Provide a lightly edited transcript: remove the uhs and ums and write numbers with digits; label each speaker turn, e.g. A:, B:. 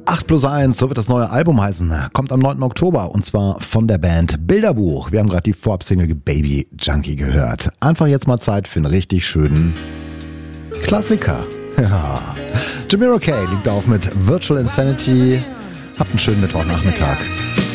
A: 8+1, so wird das neue Album heißen, kommt am 9. Oktober und zwar von der Band Bilderbuch. Wir haben gerade die Vorab-Single Baby Junkie gehört. Einfach jetzt mal Zeit für einen richtig schönen Klassiker. Ja. Jamiroquai liegt auf mit Virtual Insanity. Habt einen schönen Mittwochnachmittag.